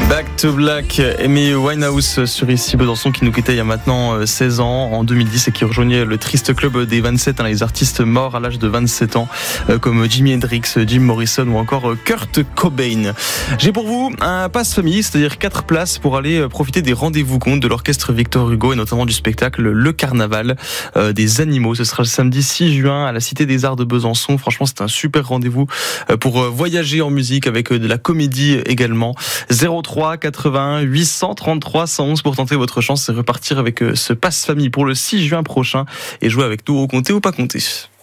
Back to Black, Amy Winehouse sur ici Besançon qui nous quittait il y a maintenant 16 ans en 2010 et qui rejoignait le triste club des 27, les artistes morts à l'âge de 27 ans comme Jimi Hendrix, Jim Morrison ou encore Kurt Cobain. J'ai pour vous un passe-famille, c'est-à-dire 4 places pour aller profiter des rendez-vous comptes de l'orchestre Victor Hugo et notamment du spectacle Le Carnaval des animaux. Ce sera le samedi 6 juin à la Cité des Arts de Besançon. Franchement, c'est un super rendez-vous pour voyager en musique avec de la comédie également. 03 81 833 111 pour tenter votre chance et repartir avec ce passe-famille pour le 6 juin prochain et jouer avec nous au compter ou pas compter.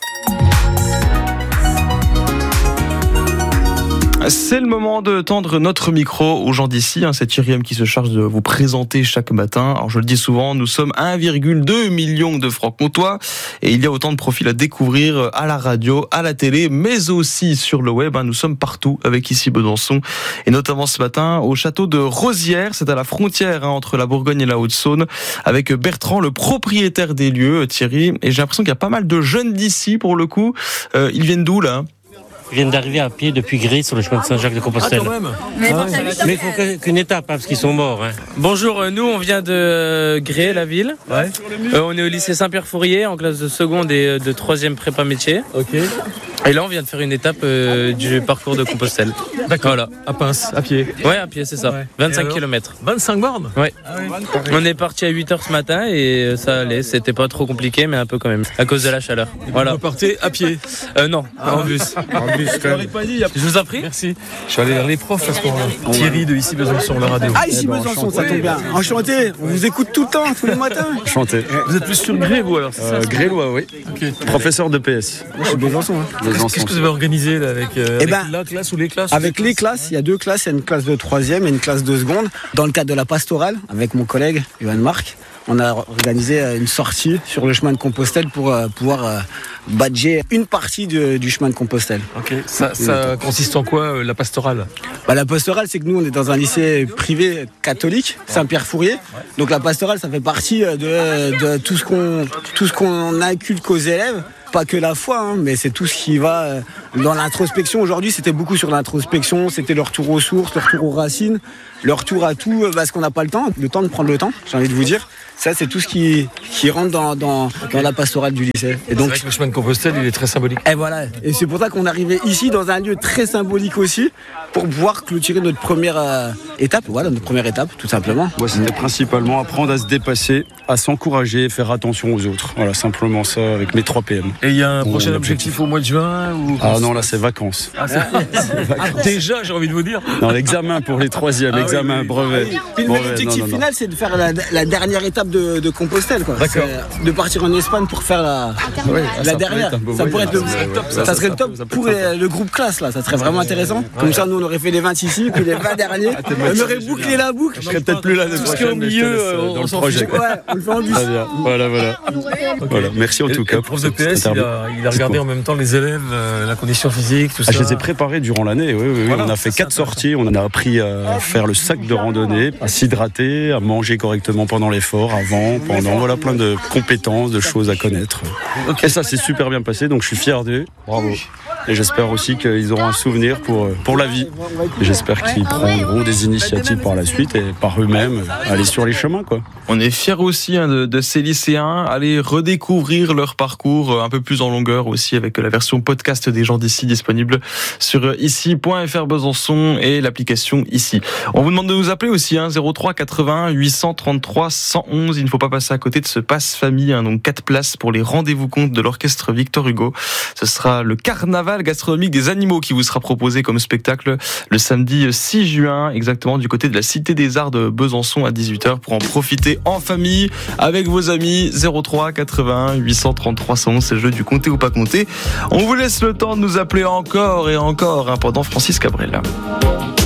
C'est le moment de tendre notre micro aux gens d'ici. C'est Thierry M qui se charge de vous présenter chaque matin. Alors je le dis souvent, nous sommes 1,2 million de francs-comtois et il y a autant de profils à découvrir à la radio, à la télé, mais aussi sur le web. Nous sommes partout avec ici Besançon et notamment ce matin au château de Rosières. C'est à la frontière entre la Bourgogne et la Haute-Saône avec Bertrand, le propriétaire des lieux, Thierry. Et j'ai l'impression qu'il y a pas mal de jeunes d'ici pour le coup. Ils viennent d'où là ? Ils viennent d'arriver à pied depuis Gré sur le chemin de Saint-Jacques-de-Compostelle. Ah, quand même. Mais il faut qu'une étape parce qu'ils sont morts. Bonjour, nous on vient de Gré, la ville. Ouais. On est au lycée Saint-Pierre-Fourier en classe de seconde et de troisième prépa métier. Ok. Et là on vient de faire une étape du parcours de Compostelle. D'accord. Voilà. À Pince, à pied. Ouais, à pied, c'est ça. Ouais. 25 km. 25 bornes. Ouais. Ah oui. On est parti à 8h ce matin et ça allait. C'était pas trop compliqué, mais un peu quand même. À cause de la chaleur. Voilà. Vous repartez à pied. Non, en bus. En bus quand même. Je vous en prie. Merci. Je suis allé vers les profs à ce moment-là. Thierry de ici Besançon, la radio. Ah, ici Besançon, ça tombe bien. Enchanté, on vous écoute tout le temps, tous les matins. Enchanté. Vous êtes plus sur Gré, vous alors, c'est ça Grélois, oui. Ok. Professeur de PS. Moi, je suis Besançon. Qu'est-ce que vous avez organisé là, avec la classe ou les classes? Avec les classes, il y a 2 classes, il y a une classe de 3e et une classe de seconde. Dans le cadre de la pastorale, avec mon collègue Johan Marc, on a organisé une sortie sur le chemin de Compostelle pour pouvoir badger une partie du chemin de Compostelle. Ok. Ça consiste en quoi, la pastorale? La pastorale, c'est que nous, on est dans un lycée privé catholique, Saint-Pierre-Fourier. Donc la pastorale, ça fait partie de tout ce qu'on inculque aux élèves. Pas que la foi, mais c'est tout ce qui va dans l'introspection. Aujourd'hui, c'était beaucoup sur l'introspection, c'était le retour aux sources, le retour aux racines, le retour à tout, parce qu'on n'a pas le temps de prendre le temps, j'ai envie de vous dire. Ça, c'est tout ce qui rentre dans la pastorale du lycée. Et donc, c'est vrai que le chemin de Compostelle, il est très symbolique. Et voilà. Et c'est pour ça qu'on est arrivé ici, dans un lieu très symbolique aussi, pour pouvoir clôturer notre première étape. Voilà, notre première étape, tout simplement. Moi, c'était principalement apprendre à se dépasser, à s'encourager, faire attention aux autres. Voilà, simplement ça avec mes 3 PM. Et il y a un prochain objectif au mois de juin ou... Ah non, là, c'est vacances. Déjà, j'ai envie de vous dire. Non, l'examen pour les 3e, examen, brevet. Puis l'objectif final, c'est de faire la dernière étape de Compostelle, quoi. D'accord. C'est de partir en Espagne pour faire la dernière. Ça pourrait être ça serait le top pour le groupe classe, là. Ça serait vraiment intéressant. Comme ça, nous, on aurait fait les 20 ici, puis les 20 derniers. On aurait bouclé la boucle. Je serais peut-être plus là Tout ce qui est au milieu, on s'en fiche. Ouais, on le fait en bus. Très bien. Voilà. Voilà. Merci en tout cas. Le prof de PS, il a regardé en même temps les élèves, la condition physique, tout ça. Je les ai préparés durant l'année, oui. Voilà, on a fait 4 sorties, on en a appris à faire le sac de randonnée, à s'hydrater, à manger correctement pendant l'effort, avant, pendant, voilà, plein de compétences, de choses à connaître. Et ça s'est super bien passé, donc je suis fier d'eux. Bravo. Et j'espère aussi qu'ils auront un souvenir pour la vie. Et j'espère qu'ils prendront des initiatives par la suite et par eux-mêmes aller sur les chemins, quoi. On est fiers aussi de ces lycéens, aller redécouvrir leur parcours un peu plus en longueur aussi avec la version podcast des gens d'ici disponible sur ici.fr Besançon et l'application ici. On vous demande de nous appeler aussi 03 81 833 111. Il ne faut pas passer à côté de ce passe-famille, donc 4 places pour les rendez-vous comptes de l'orchestre Victor Hugo. Ce sera le carnaval gastronomique des animaux qui vous sera proposé comme spectacle le samedi 6 juin, exactement du côté de la Cité des Arts de Besançon à 18h pour en profiter en famille avec vos amis. 03 81 833 111, c'est le jeu du compter ou pas compter. On vous laisse le temps de nous appeler encore et encore pendant Francis Cabrel.